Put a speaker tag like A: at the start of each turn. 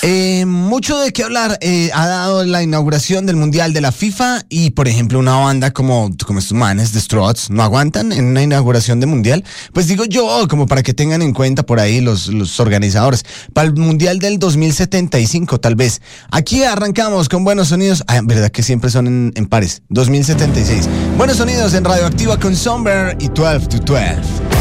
A: Mucho de qué hablar ha dado la inauguración del Mundial de la FIFA y, por ejemplo, una banda como estos manes, The Struts, ¿no aguantan en una inauguración de Mundial? Pues digo yo, como para que tengan en cuenta por ahí los organizadores, para el Mundial del 2075 tal vez. Aquí arrancamos con buenos sonidos, verdad que siempre son en pares, 2076. Buenos sonidos en Radioactiva con Somber y 12 to 12.